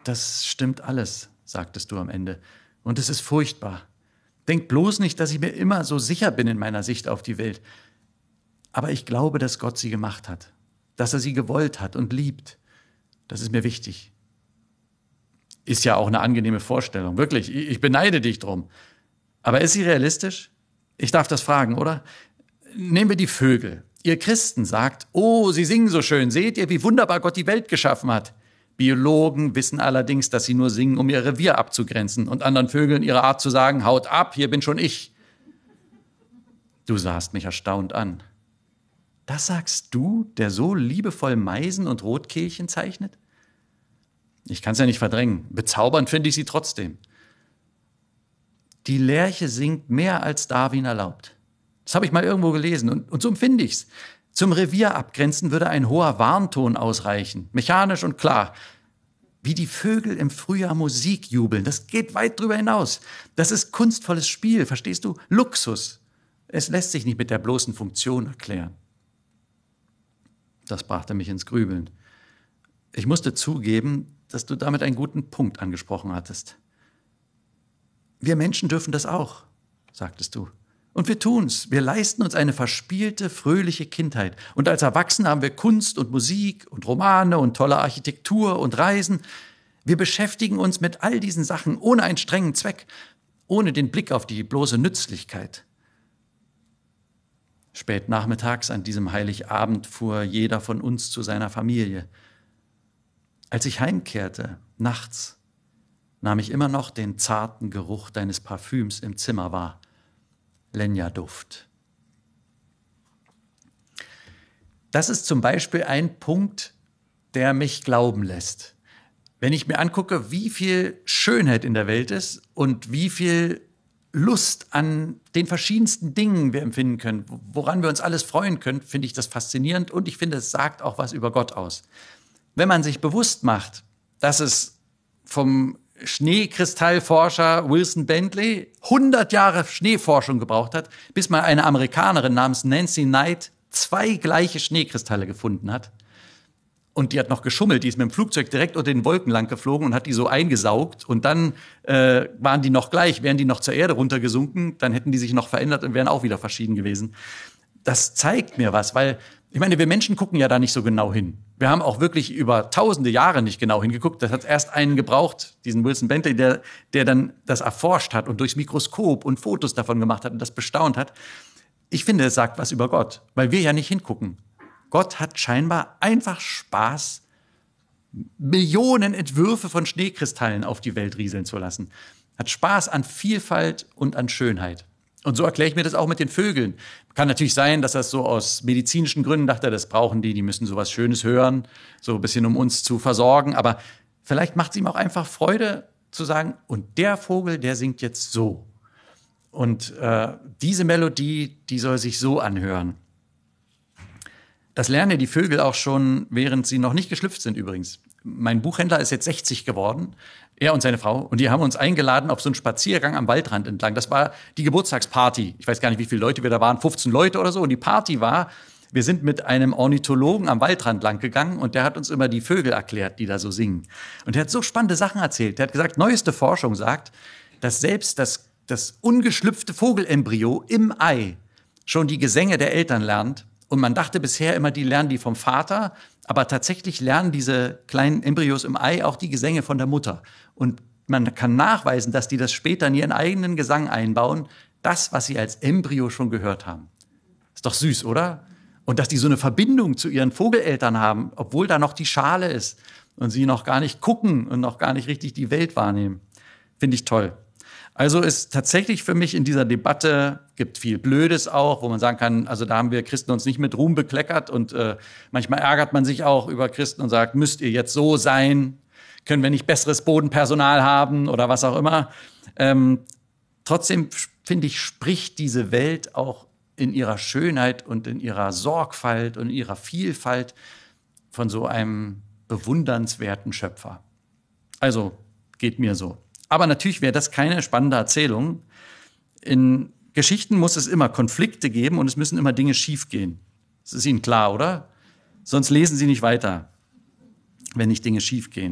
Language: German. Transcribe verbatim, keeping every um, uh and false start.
Das stimmt alles, sagtest du am Ende. Und es ist furchtbar. Denk bloß nicht, dass ich mir immer so sicher bin in meiner Sicht auf die Welt. Aber ich glaube, dass Gott sie gemacht hat, dass er sie gewollt hat und liebt. Das ist mir wichtig. Ist ja auch eine angenehme Vorstellung, wirklich. Ich beneide dich drum. Aber ist sie realistisch? Ich darf das fragen, oder? Nehmen wir die Vögel. Ihr Christen sagt, oh, sie singen so schön. Seht ihr, wie wunderbar Gott die Welt geschaffen hat? Biologen wissen allerdings, dass sie nur singen, um ihr Revier abzugrenzen und anderen Vögeln ihre Art zu sagen, haut ab, hier bin schon ich. Du sahst mich erstaunt an. Das sagst du, der so liebevoll Meisen und Rotkehlchen zeichnet? Ich kann es ja nicht verdrängen. Bezaubernd finde ich sie trotzdem. Die Lerche singt mehr, als Darwin erlaubt. Das habe ich mal irgendwo gelesen und, und so empfinde ich's. Zum Revier abgrenzen würde ein hoher Warnton ausreichen, mechanisch und klar. Wie die Vögel im Frühjahr Musik jubeln, das geht weit drüber hinaus. Das ist kunstvolles Spiel, verstehst du? Luxus. Es lässt sich nicht mit der bloßen Funktion erklären. Das brachte mich ins Grübeln. Ich musste zugeben, dass du damit einen guten Punkt angesprochen hattest. Wir Menschen dürfen das auch, sagtest du. Und wir tun's. Wir leisten uns eine verspielte, fröhliche Kindheit. Und als Erwachsene haben wir Kunst und Musik und Romane und tolle Architektur und Reisen. Wir beschäftigen uns mit all diesen Sachen ohne einen strengen Zweck, ohne den Blick auf die bloße Nützlichkeit. Spät nachmittags an diesem Heiligabend fuhr jeder von uns zu seiner Familie. Als ich heimkehrte, nachts, nahm ich immer noch den zarten Geruch deines Parfüms im Zimmer wahr. Lenja-Duft. Das ist zum Beispiel ein Punkt, der mich glauben lässt. Wenn ich mir angucke, wie viel Schönheit in der Welt ist und wie viel Lust an den verschiedensten Dingen wir empfinden können, woran wir uns alles freuen können, finde ich das faszinierend und ich finde, es sagt auch was über Gott aus. Wenn man sich bewusst macht, dass es vom Schneekristallforscher Wilson Bentley hundert Jahre Schneeforschung gebraucht hat, bis mal eine Amerikanerin namens Nancy Knight zwei gleiche Schneekristalle gefunden hat. Und die hat noch geschummelt, die ist mit dem Flugzeug direkt unter den Wolken lang geflogen und hat die so eingesaugt. Und dann äh, waren die noch gleich, wären die noch zur Erde runtergesunken, dann hätten die sich noch verändert und wären auch wieder verschieden gewesen. Das zeigt mir was, weil, ich meine, wir Menschen gucken ja da nicht so genau hin. Wir haben auch wirklich über tausende Jahre nicht genau hingeguckt. Das hat erst einen gebraucht, diesen Wilson Bentley, der, der dann das erforscht hat und durchs Mikroskop und Fotos davon gemacht hat und das bestaunt hat. Ich finde, es sagt was über Gott, weil wir ja nicht hingucken. Gott hat scheinbar einfach Spaß, Millionen Entwürfe von Schneekristallen auf die Welt rieseln zu lassen. Hat Spaß an Vielfalt und an Schönheit. Und so erkläre ich mir das auch mit den Vögeln. Kann natürlich sein, dass das so aus medizinischen Gründen dachte, das brauchen die, die müssen sowas Schönes hören, so ein bisschen um uns zu versorgen. Aber vielleicht macht es ihm auch einfach Freude zu sagen, und der Vogel, der singt jetzt so. Und äh, diese Melodie, die soll sich so anhören. Das lernen ja die Vögel auch schon, während sie noch nicht geschlüpft sind übrigens. Mein Buchhändler ist jetzt sechzig geworden, er und seine Frau. Und die haben uns eingeladen auf so einen Spaziergang am Waldrand entlang. Das war die Geburtstagsparty. Ich weiß gar nicht, wie viele Leute wir da waren, fünfzehn Leute oder so. Und die Party war, wir sind mit einem Ornithologen am Waldrand lang gegangen und der hat uns immer die Vögel erklärt, die da so singen. Und der hat so spannende Sachen erzählt. Der hat gesagt, neueste Forschung sagt, dass selbst das, das ungeschlüpfte Vogelembryo im Ei schon die Gesänge der Eltern lernt. Und man dachte bisher immer, die lernen die vom Vater, aber tatsächlich lernen diese kleinen Embryos im Ei auch die Gesänge von der Mutter. Und man kann nachweisen, dass die das später in ihren eigenen Gesang einbauen, das, was sie als Embryo schon gehört haben. Ist doch süß, oder? Und dass die so eine Verbindung zu ihren Vogeleltern haben, obwohl da noch die Schale ist und sie noch gar nicht gucken und noch gar nicht richtig die Welt wahrnehmen. Finde ich toll. Also ist tatsächlich für mich in dieser Debatte, gibt viel Blödes auch, wo man sagen kann, also da haben wir Christen uns nicht mit Ruhm bekleckert und äh, manchmal ärgert man sich auch über Christen und sagt, müsst ihr jetzt so sein? Können wir nicht besseres Bodenpersonal haben oder was auch immer? Ähm, trotzdem, finde ich, spricht diese Welt auch in ihrer Schönheit und in ihrer Sorgfalt und in ihrer Vielfalt von so einem bewundernswerten Schöpfer. Also geht mir so. Aber natürlich wäre das keine spannende Erzählung. In Geschichten muss es immer Konflikte geben und es müssen immer Dinge schiefgehen. Das ist Ihnen klar, oder? Sonst lesen Sie nicht weiter, wenn nicht Dinge schiefgehen.